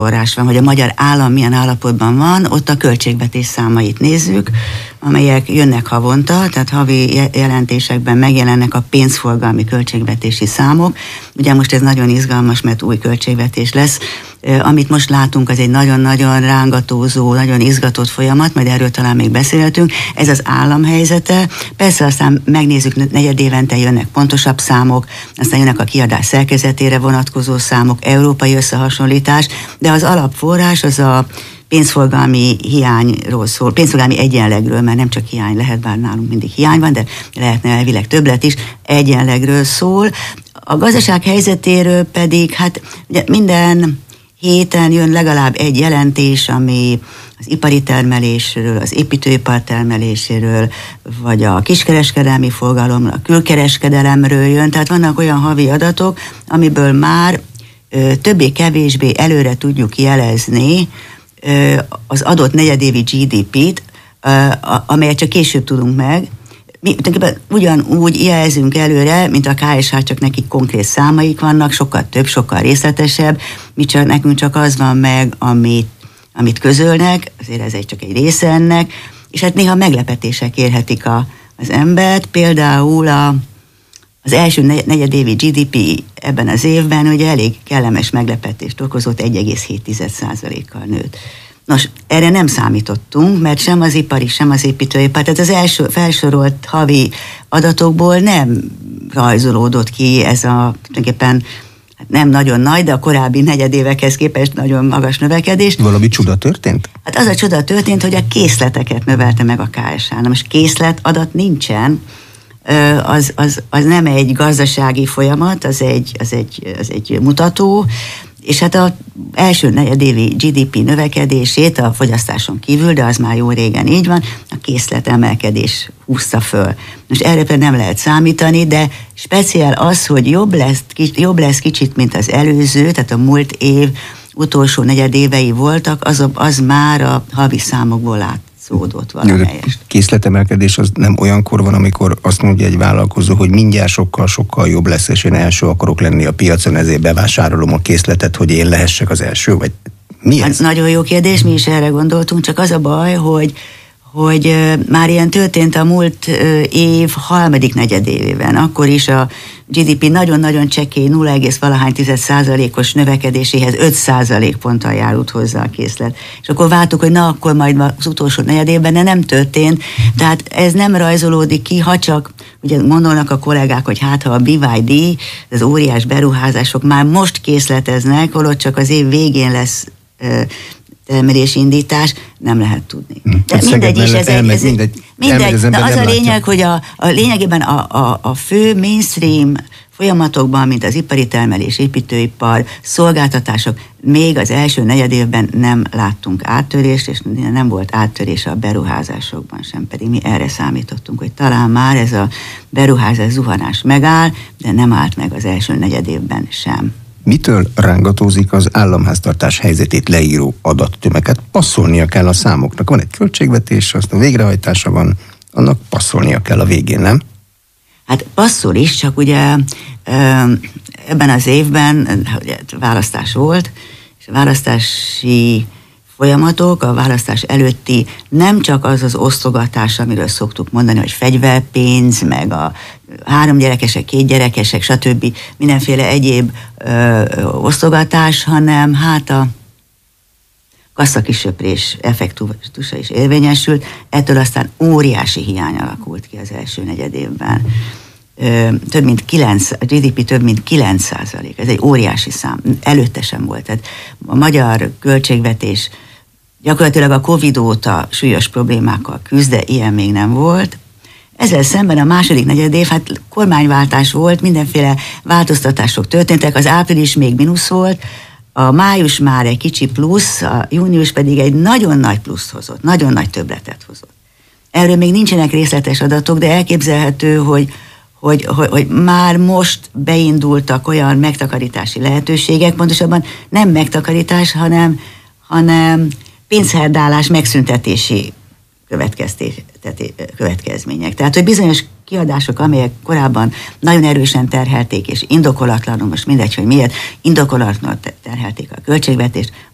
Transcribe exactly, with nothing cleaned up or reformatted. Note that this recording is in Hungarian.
forrás van, hogy a magyar állam milyen állapotban van, ott a költségvetés számait nézzük, amelyek jönnek havonta, tehát havi jelentésekben megjelennek a pénzforgalmi költségvetési számok. Ugye most ez nagyon izgalmas, mert új költségvetés lesz. Amit most látunk, az egy nagyon-nagyon rángatózó, nagyon izgatott folyamat, majd erről talán még beszélhetünk. Ez az állam helyzete. Persze aztán megnézzük, negyed évente jönnek pontosabb számok, aztán jönnek a kiadás szerkezetére vonatkozó számok, európai összehasonlítás, de az alapforrás az a pénzforgalmi hiányról szól, pénzforgalmi egyenlegről, mert nem csak hiány lehet, bár nálunk mindig hiány van, de lehetne elvileg többlet is, egyenlegről szól. A gazdaság helyzetéről pedig, hát ugye minden héten jön legalább egy jelentés, ami az ipari termelésről, az építőipar termeléséről, vagy a kiskereskedelmi forgalomról, a külkereskedelemről jön, tehát vannak olyan havi adatok, amiből már többé-kevésbé előre tudjuk jelezni az adott negyedévi gé dé pét, amelyet csak később tudunk meg. Mi ugyanúgy jelzünk előre, mint a ká es há, csak nekik konkrét számaik vannak, sokkal több, sokkal részletesebb, mi csak, nekünk csak az van meg, amit, amit közölnek, azért ez egy csak egy része ennek, és hát néha meglepetések érhetik a, az embert, például a, az első negyedévi gé dé pé ebben az évben ugye elég kellemes meglepetést okozott, egy egész hét százalékkal nőtt. Nos, erre nem számítottunk, mert sem az ipari, sem az építőipar, tehát az első felsorolt havi adatokból nem rajzolódott ki ez a tulajdonképpen hát nem nagyon nagy, de a korábbi negyedévekhez képest nagyon magas növekedés. Valami csoda történt? Hát az a csoda történt, hogy a készleteket növelte meg a ká es há. Na most készlet adat nincsen, az, az, az nem egy gazdasági folyamat, az egy, az egy, az egy mutató, és hát az első negyedévi gé dé pé növekedését a fogyasztáson kívül, de az már jó régen így van, a készlet emelkedés húzta föl. Most erre nem lehet számítani, de speciál az, hogy jobb lesz, jobb lesz kicsit, mint az előző, tehát a múlt év utolsó negyedévei voltak, az, az már a havi számokból látszódott valamelyest. Készletemelkedés az nem olyankor van, amikor azt mondja egy vállalkozó, hogy mindjárt sokkal-sokkal jobb lesz, és én első akarok lenni a piacon, ezért bevásárolom a készletet, hogy én lehessek az első, vagy mi ez? Nagyon jó kérdés, mi is erre gondoltunk, csak az a baj, hogy hogy már ilyen történt a múlt év harmadik negyedévében, akkor is a gé dé pé nagyon-nagyon csekély nulla egész valahány tized százalékos növekedéséhez öt százalékponttal járult hozzá a készlet. És akkor vártuk, hogy na, akkor majd az utolsó negyedévben, de nem történt. Tehát ez nem rajzolódik ki, ha csak, ugye gondolnak a kollégák, hogy hát ha a bé vé dé, az óriás beruházások már most készleteznek, holott csak az év végén lesz termelési indítás, nem lehet tudni. De hát mindegy is, ez elmegy, egy... mindegy, mindegy, az, de az a látja. lényeg, hogy a, a lényegében a, a, a fő mainstream folyamatokban, mint az ipari termelés, építőipar, szolgáltatások, még az első negyedévben nem láttunk áttörést, és nem volt áttörés a beruházásokban sem, pedig mi erre számítottunk, hogy talán már ez a beruházás zuhanás megáll, de nem állt meg az első negyedévben sem. Mitől rángatózik az államháztartás helyzetét leíró adattömeget? Passzolnia kell a számoknak. Van egy költségvetés, azt a végrehajtása van, annak passzolnia kell a végén, nem? Hát passzol is, csak ugye ebben az évben ugye, választás volt, és a választási folyamatok, a választás előtti nem csak az az osztogatás, amiről szoktuk mondani, hogy fegyverpénz, meg a három gyerekesek, két gyerekesek, stb. Mindenféle egyéb ö, osztogatás, hanem hát a kasszakisöprés effektusa is érvényesült, ettől aztán óriási hiány alakult ki az első negyedévben. Ö, több mint kilenc, a gé dé pé több mint kilenc százalék, ez egy óriási szám, előtte sem volt. Tehát a magyar költségvetés gyakorlatilag a Covid óta súlyos problémákkal küzd, de ilyen még nem volt. Ezzel szemben a második negyedév, hát kormányváltás volt, mindenféle változtatások történtek, az április még mínusz volt, a május már egy kicsi plusz, a június pedig egy nagyon nagy pluszt hozott, nagyon nagy többletet hozott. Erről még nincsenek részletes adatok, de elképzelhető, hogy, hogy, hogy, hogy már most beindultak olyan megtakarítási lehetőségek, pontosabban nem megtakarítás, hanem, hanem pénzherdálás megszüntetési következmények. Tehát, hogy bizonyos kiadások, amelyek korábban nagyon erősen terhelték, és indokolatlanul, most mindegy, hogy miért, indokolatlanul terhelték a költségvetést,